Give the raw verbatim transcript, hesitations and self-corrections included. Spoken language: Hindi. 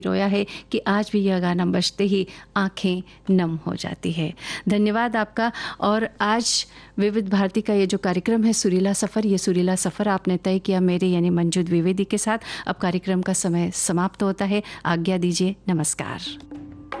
रोया है कि आज भी यह गाना बजते ही आंखें नम हो जाती है। धन्यवाद आपका। और आज विविध भारती का ये जो कार्यक्रम है सुरीला सफ़र, ये सुरीला सफ़र आपने तय किया मेरे यानी मंजू द्विवेदी के साथ। अब कार्यक्रम का समय समाप्त होता है, आज्ञा दीजिए, नमस्कार।